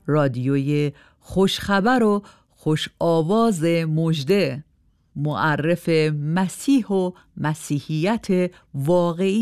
رادیوی خوشخبر و خوش آواز مژده، معرف مسیح و مسیحیت واقعی.